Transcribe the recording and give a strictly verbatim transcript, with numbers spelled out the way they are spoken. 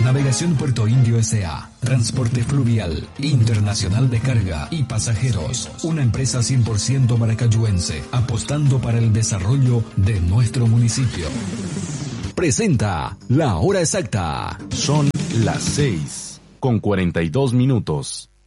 Navegación Puerto Indio S A. Transporte fluvial, internacional de carga y pasajeros. Una empresa cien por ciento maracayuense, apostando para el desarrollo de nuestro municipio. Presenta La Hora Exacta. Son las seis con cuarenta y dos minutos.